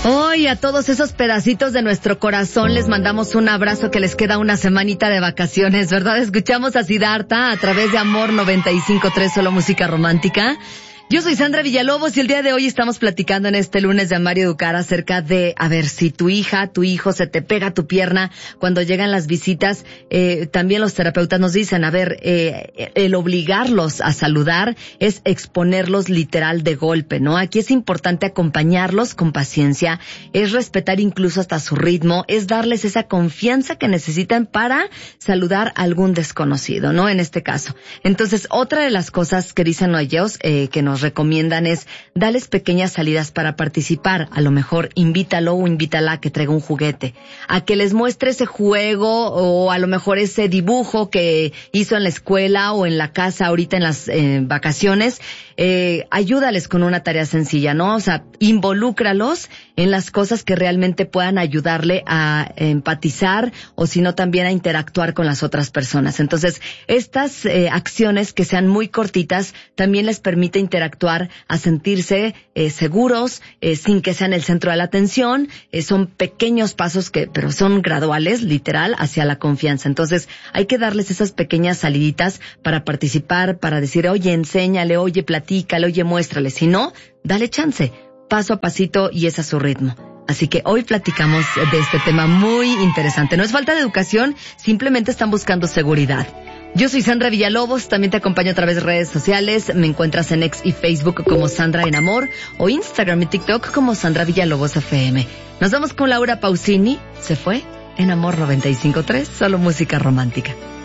Hoy a todos esos pedacitos de nuestro corazón les mandamos un abrazo, que les queda una semanita de vacaciones, ¿verdad? Escuchamos a Siddhartha a través de Amor 95.3, solo música romántica. Yo soy Sandra Villalobos y el día de hoy estamos platicando en este lunes de Amar y Educar acerca de, si tu hija, tu hijo se te pega a tu pierna cuando llegan las visitas. También los terapeutas nos dicen, el obligarlos a saludar es exponerlos literal de golpe, ¿no? Aquí es importante acompañarlos con paciencia, es respetar incluso hasta su ritmo, es darles esa confianza que necesitan para saludar a algún desconocido, ¿no? En este caso. Entonces, otra de las cosas que dicen ellos, que nos recomiendan es darles pequeñas salidas para participar. A lo mejor invítalo o invítala a que traiga un juguete, a que les muestre ese juego o a lo mejor ese dibujo que hizo en la escuela o en la casa ahorita en las vacaciones. Ayúdales con una tarea sencilla, ¿no? O sea, involúcralos en las cosas que realmente puedan ayudarle a empatizar o si no también a interactuar con las otras personas. Entonces, estas acciones que sean muy cortitas también les permite interactuar, a sentirse seguros, sin que sean el centro de la atención. Son pequeños pasos pero son graduales, literal, hacia la confianza. Entonces, hay que darles esas pequeñas saliditas para participar, para decir, oye, enséñale, oye, platícale, oye, muéstrale. Si no, dale chance, paso a pasito y es a su ritmo. Así que hoy platicamos de este tema muy interesante. No es falta de educación, simplemente están buscando seguridad. Yo soy Sandra Villalobos, también te acompaño a través de redes sociales. Me encuentras en X y Facebook como Sandra en Amor o Instagram y TikTok como Sandra Villalobos FM. Nos vamos con Laura Pausini, se fue en Amor 95.3, solo música romántica.